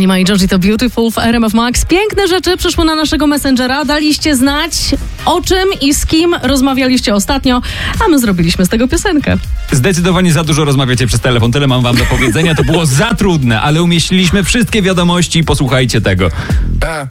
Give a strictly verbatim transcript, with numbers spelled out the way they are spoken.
Anima i Georgie to Beautiful w R M F Max. Piękne rzeczy przyszły na naszego Messengera. Daliście znać, o czym i z kim rozmawialiście ostatnio, a my zrobiliśmy z tego piosenkę. Zdecydowanie za dużo rozmawiacie przez telefon. Tyle mam wam do powiedzenia. To było za trudne, ale umieściliśmy wszystkie wiadomości. Posłuchajcie tego. E,